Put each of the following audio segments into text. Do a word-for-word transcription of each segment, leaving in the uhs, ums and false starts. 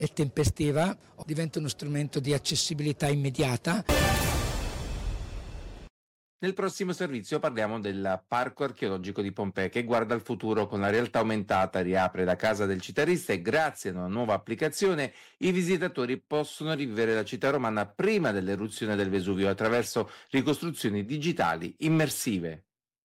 e tempestiva, diventa uno strumento di accessibilità immediata. Nel prossimo servizio parliamo del Parco Archeologico di Pompei, che guarda al futuro con la realtà aumentata, riapre la casa del citarista e grazie a una nuova applicazione i visitatori possono rivivere la città romana prima dell'eruzione del Vesuvio attraverso ricostruzioni digitali immersive.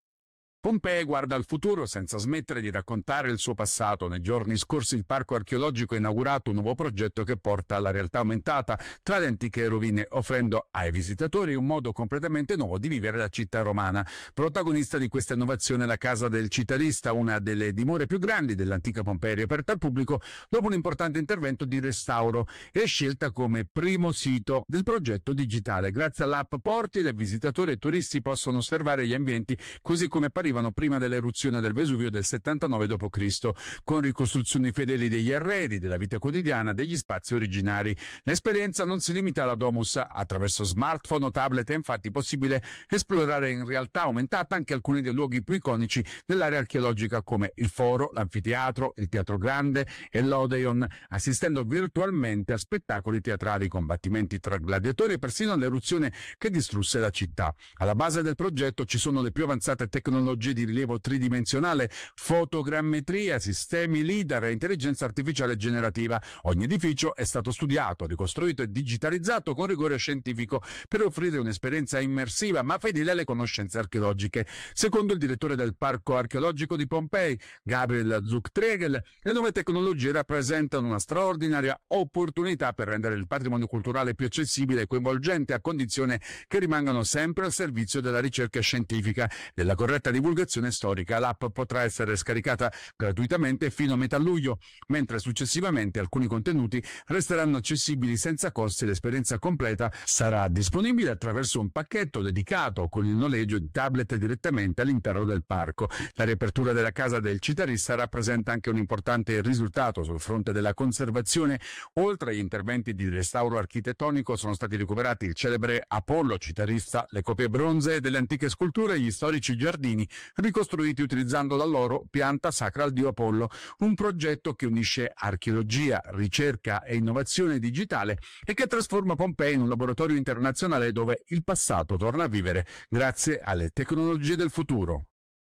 Pompei guarda al futuro senza smettere di raccontare il suo passato. Nei giorni scorsi il Parco Archeologico ha inaugurato un nuovo progetto che porta alla realtà aumentata tra le antiche rovine, offrendo ai visitatori un modo completamente nuovo di vivere la città romana. Protagonista di questa innovazione è la Casa del Citarista, una delle dimore più grandi dell'antica Pompei, riaperta al pubblico dopo un importante intervento di restauro e scelta come primo sito del progetto digitale. Grazie all'app Portile, visitatori e turisti possono osservare gli ambienti così come apparivano prima dell'eruzione del Vesuvio del settantanove dopo Cristo, con ricostruzioni fedeli degli arredi, della vita quotidiana, degli spazi originari. L'esperienza non si limita alla domus. Attraverso smartphone o tablet è infatti possibile esplorare in realtà aumentata anche alcuni dei luoghi più iconici dell'area archeologica come il Foro, l'Anfiteatro, il Teatro Grande e l'Odeon, assistendo virtualmente a spettacoli teatrali, combattimenti tra gladiatori e persino all'eruzione che distrusse la città. Alla base del progetto ci sono le più avanzate tecnologie di rilievo tridimensionale, fotogrammetria, sistemi lidar e intelligenza artificiale generativa. Ogni edificio è stato studiato, ricostruito e digitalizzato con rigore scientifico per offrire un'esperienza immersiva ma fedele alle conoscenze archeologiche. Secondo il direttore del Parco Archeologico di Pompei, Gabriel Zuchtregel, le nuove tecnologie rappresentano una straordinaria opportunità per rendere il patrimonio culturale più accessibile e coinvolgente, a condizione che rimangano sempre al servizio della ricerca scientifica, della corretta divulgazione storica. L'app potrà essere scaricata gratuitamente fino a metà luglio, mentre successivamente alcuni contenuti resteranno accessibili senza costi. L'esperienza completa sarà disponibile attraverso un pacchetto dedicato con il noleggio di tablet direttamente all'interno del parco. La riapertura della Casa del Citarista rappresenta anche un importante risultato sul fronte della conservazione. Oltre agli interventi di restauro architettonico sono stati recuperati il celebre Apollo Citarista, le copie bronzee delle antiche sculture e gli storici giardini ricostruiti utilizzando la loro pianta sacra al dio Apollo, un progetto che unisce archeologia, ricerca e innovazione digitale e che trasforma Pompei in un laboratorio internazionale dove il passato torna a vivere grazie alle tecnologie del futuro.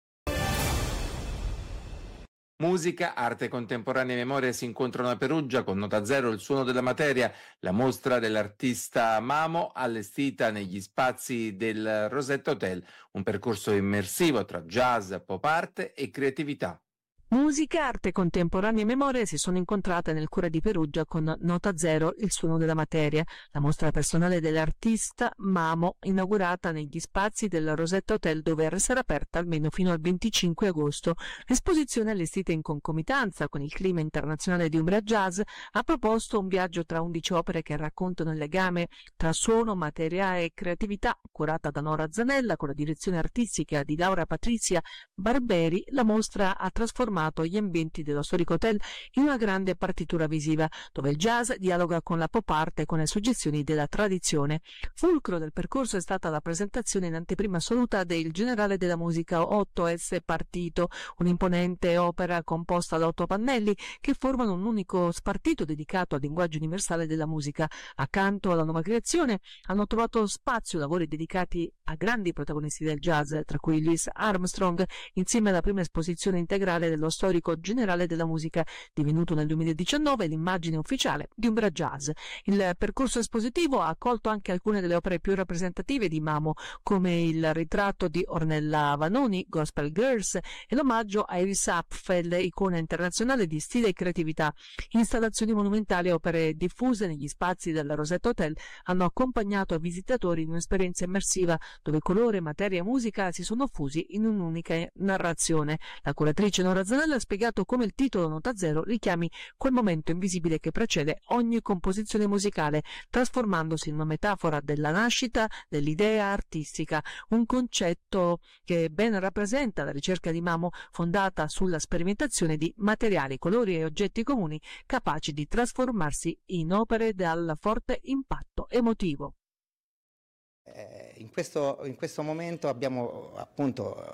Musica, arte contemporanea e memoria si incontrano a Perugia con Nota Zero, il suono della materia, la mostra dell'artista Mamo allestita negli spazi del Rosetta Hotel, un percorso immersivo tra jazz, pop art e creatività. Musica, arte contemporanea e memoria si sono incontrate nel cuore di Perugia con Nota Zero, il suono della materia, la mostra personale dell'artista Mamo, inaugurata negli spazi del Rosetta Hotel, dove resterà aperta almeno fino al venticinque agosto. L'esposizione, allestita in concomitanza con il clima internazionale di Umbria Jazz, ha proposto un viaggio tra undici opere che raccontano il legame tra suono, materia e creatività. Curata da Nora Zanella con la direzione artistica di Laura Patrizia Barberi, la mostra ha trasformato gli ambienti dello storico hotel in una grande partitura visiva, dove il jazz dialoga con la pop art e con le suggestioni della tradizione. Fulcro del percorso è stata la presentazione in anteprima assoluta del Generale della Musica otto S Partito, un'imponente opera composta da otto pannelli che formano un unico spartito dedicato al linguaggio universale della musica. Accanto alla nuova creazione hanno trovato spazio lavori dedicati a grandi protagonisti del jazz, tra cui Louis Armstrong, insieme alla prima esposizione integrale dello storico Generale della Musica, divenuto nel duemiladiciannove l'immagine ufficiale di Umbria Jazz. Il percorso espositivo ha accolto anche alcune delle opere più rappresentative di Mamo, come il ritratto di Ornella Vanoni, Gospel Girls, e l'omaggio a Iris Apfel, icona internazionale di stile e creatività. Installazioni monumentali e opere diffuse negli spazi del Rosetta Hotel hanno accompagnato i visitatori in un'esperienza immersiva dove colore, materia e musica si sono fusi in un'unica narrazione. La curatrice Nora Zanella ha spiegato come il titolo Nota Zero richiami quel momento invisibile che precede ogni composizione musicale, trasformandosi in una metafora della nascita dell'idea artistica, un concetto che ben rappresenta la ricerca di Mamo, fondata sulla sperimentazione di materiali, colori e oggetti comuni capaci di trasformarsi in opere dal forte impatto emotivo. Eh, in questo, in questo momento abbiamo appunto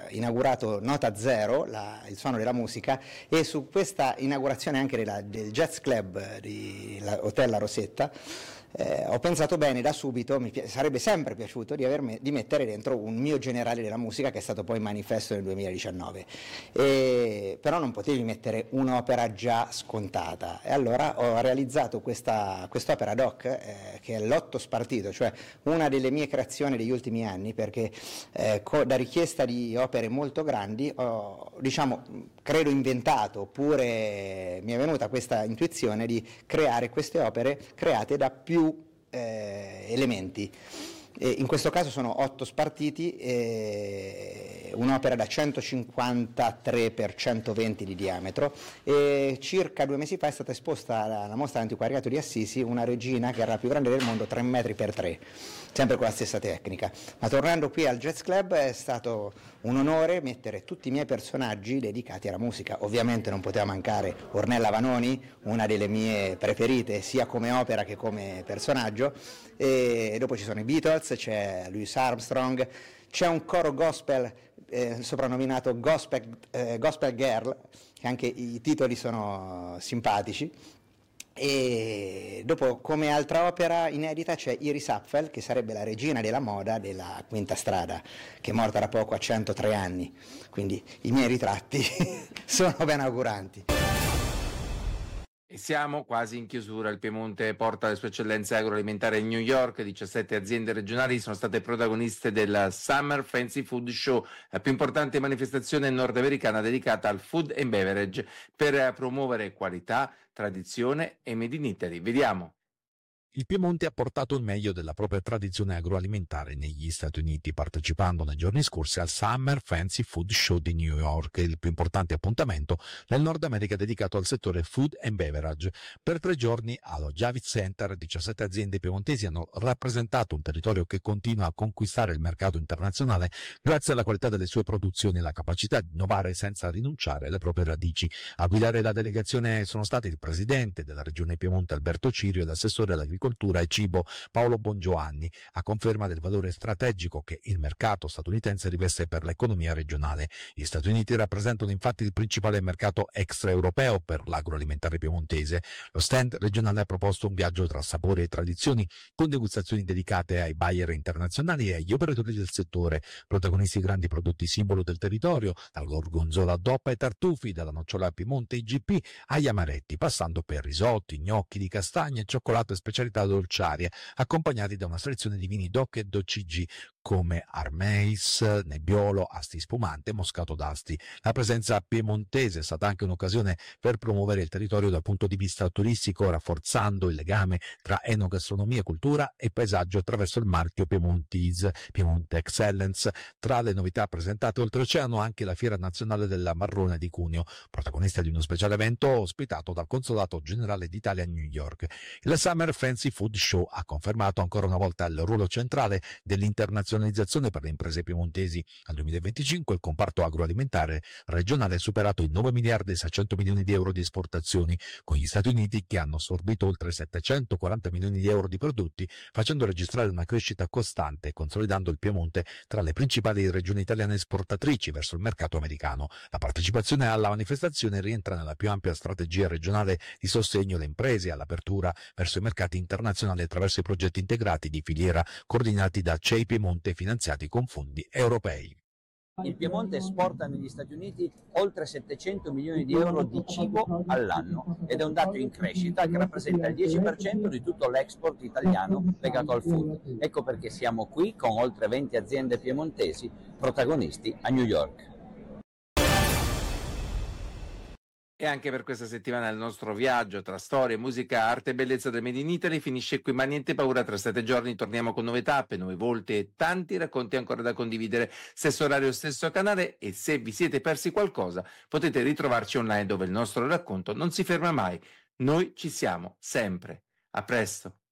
inaugurato Nota Zero, la, il suono della musica, e su questa inaugurazione anche della, del Jazz Club di la, Hotel La Rosetta, Eh, ho pensato bene da subito, mi pi- sarebbe sempre piaciuto di, aver di mettere dentro un mio generale della musica, che è stato poi Manifesto nel duemiladiciannove, e, però non potevi mettere un'opera già scontata, e allora ho realizzato questa quest'opera doc, eh, che è l'Otto Spartito, cioè una delle mie creazioni degli ultimi anni, perché eh, co- da richiesta di opere molto grandi ho, diciamo, credo inventato, oppure mi è venuta questa intuizione di creare queste opere create da più eh, elementi. E in questo caso sono otto spartiti, e un'opera da centocinquantatré per centoventi di diametro, e circa due mesi fa è stata esposta alla mostra dell'antiquariato di Assisi una regina che era la più grande del mondo, tre metri per tre, sempre con la stessa tecnica. Ma tornando qui al Jazz Club, è stato un onore mettere tutti i miei personaggi dedicati alla musica. Ovviamente non poteva mancare Ornella Vanoni, una delle mie preferite sia come opera che come personaggio, e dopo ci sono i Beatles, c'è Louis Armstrong, c'è un coro gospel eh, soprannominato Gospel, eh, Gospel Girl, che anche i titoli sono simpatici. E dopo, come altra opera inedita, c'è Iris Apfel, che sarebbe la regina della moda della Quinta Strada, che è morta da poco, a centotré anni, quindi i miei ritratti sono ben auguranti. E siamo quasi in chiusura. Il Piemonte porta le sue eccellenze agroalimentari a New York. diciassette aziende regionali sono state protagoniste del Summer Fancy Food Show, la più importante manifestazione nordamericana dedicata al food and beverage, per promuovere qualità, tradizione e Made in Italy. Vediamo. Il Piemonte ha portato il meglio della propria tradizione agroalimentare negli Stati Uniti, partecipando nei giorni scorsi al Summer Fancy Food Show di New York, il più importante appuntamento nel Nord America dedicato al settore food and beverage. Per tre giorni allo Javits Center, diciassette aziende piemontesi hanno rappresentato un territorio che continua a conquistare il mercato internazionale grazie alla qualità delle sue produzioni e alla capacità di innovare senza rinunciare alle proprie radici. A guidare la delegazione sono stati il presidente della regione Piemonte Alberto Cirio e l'assessore all'agricoltura e cibo Paolo Bongiovanni, a conferma del valore strategico che il mercato statunitense riveste per l'economia regionale. Gli Stati Uniti rappresentano infatti il principale mercato extraeuropeo per l'agroalimentare piemontese. Lo stand regionale ha proposto un viaggio tra sapori e tradizioni, con degustazioni dedicate ai buyer internazionali e agli operatori del settore, protagonisti grandi prodotti simbolo del territorio, dal gorgonzola a doppa e tartufi, dalla nocciola Piemonte I G P agli amaretti, passando per risotti, gnocchi di castagne, cioccolato e specialità dolciarie, accompagnati da una selezione di vini DOC e D O C G come Armeis, Nebbiolo, Asti Spumante e Moscato d'Asti. La presenza piemontese è stata anche un'occasione per promuovere il territorio dal punto di vista turistico, rafforzando il legame tra enogastronomia, cultura e paesaggio attraverso il marchio Piemontese, Piemonte Excellence. Tra le novità presentate oltreoceano anche la Fiera Nazionale della Marrone di Cuneo, protagonista di uno speciale evento ospitato dal Consolato Generale d'Italia a New York. Il Summer Fancy Food Show ha confermato ancora una volta il ruolo centrale dell'internazionalizzazione per le imprese piemontesi. Al duemilaventicinque il comparto agroalimentare regionale ha superato i nove miliardi e seicento milioni di euro di esportazioni, con gli Stati Uniti che hanno assorbito oltre settecentoquaranta milioni di euro di prodotti, facendo registrare una crescita costante e consolidando il Piemonte tra le principali regioni italiane esportatrici verso il mercato americano. La partecipazione alla manifestazione rientra nella più ampia strategia regionale di sostegno alle imprese e all'apertura verso i mercati internazionali attraverso i progetti integrati di filiera coordinati da C E I Piemonte, finanziati con fondi europei. Il Piemonte esporta negli Stati Uniti oltre settecento milioni di euro di cibo all'anno ed è un dato in crescita che rappresenta il dieci per cento di tutto l'export italiano legato al food. Ecco perché siamo qui con oltre venti aziende piemontesi protagonisti a New York. E anche per questa settimana il nostro viaggio tra storia, musica, arte e bellezza del Made in Italy finisce qui, ma niente paura, tra sette giorni torniamo con nuove tappe, nuove volte e tanti racconti ancora da condividere. Stesso orario, stesso canale, e se vi siete persi qualcosa potete ritrovarci online, dove il nostro racconto non si ferma mai. Noi ci siamo sempre. A presto.